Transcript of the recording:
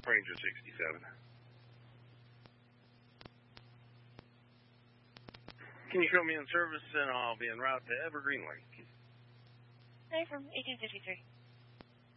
Ranger 67. Can you show me in service and I'll be en route to Evergreen Lake? Hi, from 1853.